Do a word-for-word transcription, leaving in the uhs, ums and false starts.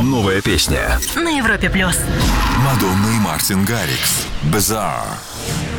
Новая песня На Европе плюс. Мадонна и Мартин Гаррикс. Bizarre.